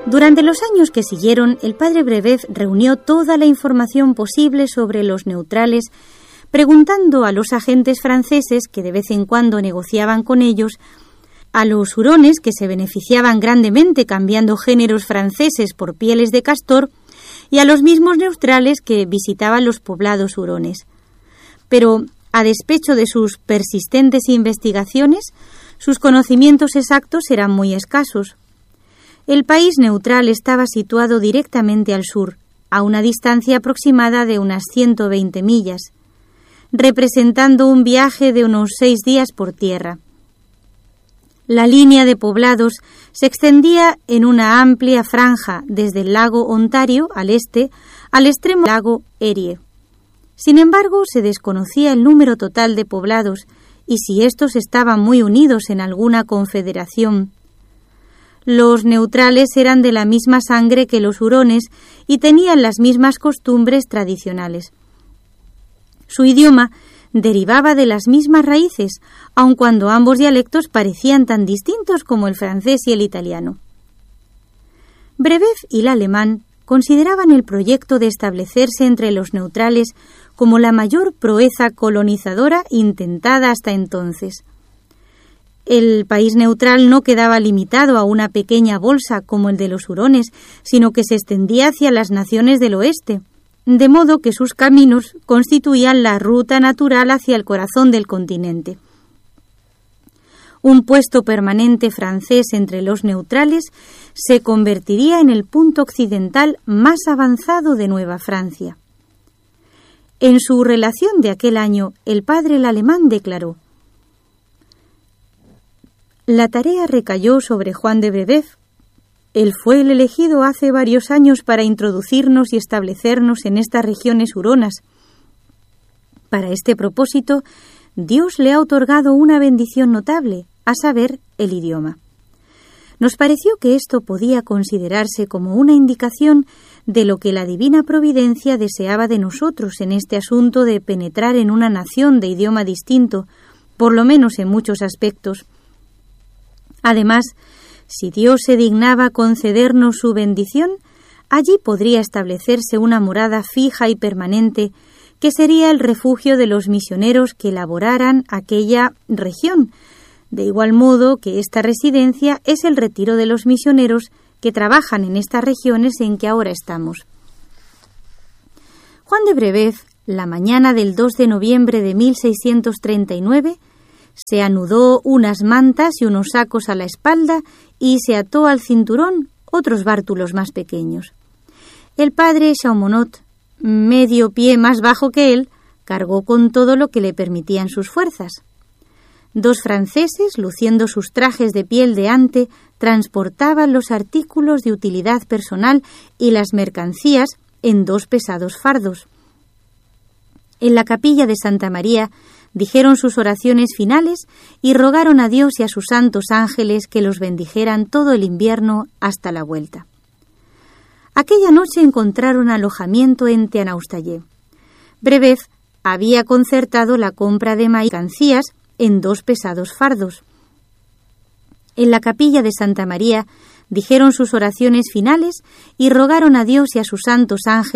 Durante los años que siguieron, el padre Brebeuf reunió toda la información posible sobre los neutrales, preguntando a los agentes franceses que de vez en cuando negociaban con ellos, a los hurones que se beneficiaban grandemente cambiando géneros franceses por pieles de castor y a los mismos neutrales que visitaban los poblados hurones. Pero, a despecho de sus persistentes investigaciones, sus conocimientos exactos eran muy escasos. El país neutral estaba situado directamente al sur, a una distancia aproximada de unas 120 millas, representando un viaje de unos 6 días por tierra. La línea de poblados se extendía en una amplia franja desde el lago Ontario al este al extremo del lago Erie. Sin embargo, se desconocía el número total de poblados y si estos estaban muy unidos en alguna confederación. Los neutrales eran de la misma sangre que los hurones y tenían las mismas costumbres tradicionales. Su idioma derivaba de las mismas raíces, aun cuando ambos dialectos parecían tan distintos como el francés y el italiano. Brebeuf y el alemán consideraban el proyecto de establecerse entre los neutrales como la mayor proeza colonizadora intentada hasta entonces. El país neutral no quedaba limitado a una pequeña bolsa como el de los hurones, sino que se extendía hacia las naciones del oeste, de modo que sus caminos constituían la ruta natural hacia el corazón del continente. Un puesto permanente francés entre los neutrales se convertiría en el punto occidental más avanzado de Nueva Francia. En su relación de aquel año, el padre el alemán declaró: «La tarea recayó sobre Juan de Brebeuf. Él fue el elegido hace varios años para introducirnos y establecernos en estas regiones huronas. Para este propósito, Dios le ha otorgado una bendición notable, a saber, el idioma. Nos pareció que esto podía considerarse como una indicación de lo que la divina providencia deseaba de nosotros en este asunto de penetrar en una nación de idioma distinto, por lo menos en muchos aspectos. Además, si Dios se dignaba concedernos su bendición, allí podría establecerse una morada fija y permanente que sería el refugio de los misioneros que laboraran aquella región, de igual modo que esta residencia es el retiro de los misioneros que trabajan en estas regiones en que ahora estamos». Juan de Brebeuf, la mañana del 2 de noviembre de 1639, se anudó unas mantas y unos sacos a la espalda y se ató al cinturón otros bártulos más pequeños. El padre Chaumonot, medio pie más bajo que él, cargó con todo lo que le permitían sus fuerzas. 2 franceses, luciendo sus trajes de piel de ante, transportaban los artículos de utilidad personal y las mercancías en 2 pesados fardos. En la capilla de Santa María dijeron sus oraciones finales y rogaron a Dios y a sus santos ángeles que los bendijeran todo el invierno hasta la vuelta. Aquella noche encontraron alojamiento en Teanaustayé. Brebeuf había concertado la compra de mercancías en 2 pesados fardos. En la capilla de Santa María dijeron sus oraciones finales y rogaron a Dios y a sus santos ángeles